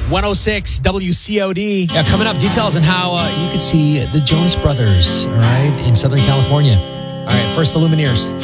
106 WCOD. Yeah, coming up, details on how you could see the Jonas Brothers, all right, in Southern California. All right, first the Lumineers.